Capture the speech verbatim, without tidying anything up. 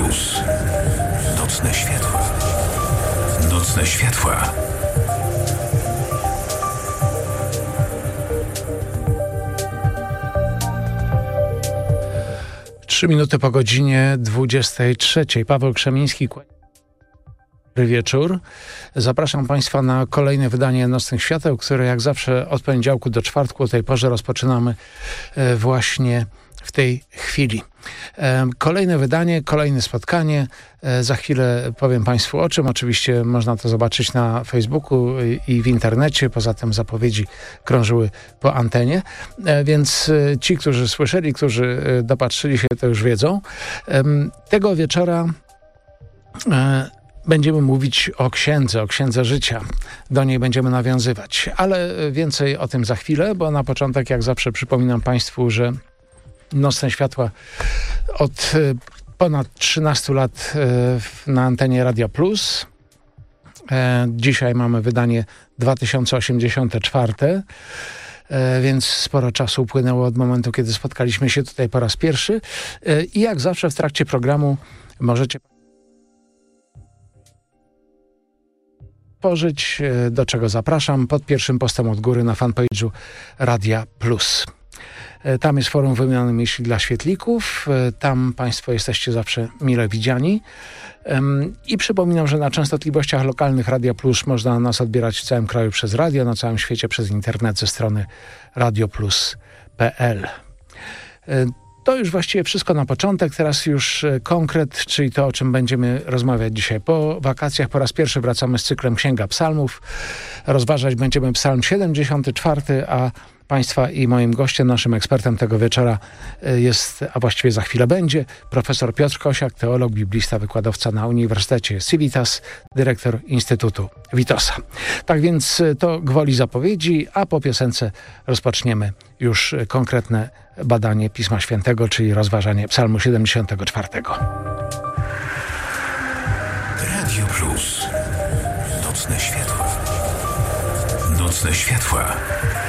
Plus. Nocne światła. Nocne światła. Trzy minuty po godzinie dwudziestej trzeciej. Paweł Krzemiński. Dobry wieczór. Zapraszam Państwa na kolejne wydanie Nocnych Świateł, które jak zawsze od poniedziałku do czwartku o tej porze rozpoczynamy właśnie w tej chwili. Kolejne wydanie, kolejne spotkanie. Za chwilę powiem Państwu o czym. Oczywiście można to zobaczyć na Facebooku i w internecie. Poza tym zapowiedzi krążyły po antenie. Więc ci, którzy słyszeli, którzy dopatrzyli się, to już wiedzą. Tego wieczora będziemy mówić o księdze, o księdze życia. Do niej będziemy nawiązywać. Ale więcej o tym za chwilę, bo na początek, jak zawsze, przypominam Państwu, że Nocne Światła od ponad trzynastu lat na antenie Radia Plus. Dzisiaj mamy wydanie dwa tysiące osiemdziesiąte czwarte, więc sporo czasu upłynęło od momentu, kiedy spotkaliśmy się tutaj po raz pierwszy. I jak zawsze w trakcie programu możecie pożyć, do czego zapraszam, pod pierwszym postem od góry na fanpage'u Radia Plus. Tam jest forum wymiany myśli dla świetlików. Tam Państwo jesteście zawsze mile widziani. I przypominam, że na częstotliwościach lokalnych Radia Plus można nas odbierać w całym kraju przez radio, na całym świecie przez internet ze strony radioplus kropka p l. To już właściwie wszystko na początek. Teraz już konkret, czyli to, o czym będziemy rozmawiać dzisiaj. Po wakacjach po raz pierwszy wracamy z cyklem Księga Psalmów. Rozważać będziemy Psalm siedemdziesiąty czwarty, a Państwa i moim gościem, naszym ekspertem tego wieczora jest, a właściwie za chwilę będzie, profesor Piotr Kosiak, teolog, biblista, wykładowca na Uniwersytecie Civitas, dyrektor Instytutu Witosa. Tak więc to gwoli zapowiedzi, a po piosence rozpoczniemy już konkretne badanie Pisma Świętego, czyli rozważanie Psalmu siedemdziesiątego czwartego. Radio Plus. Nocne światła. Nocne światła.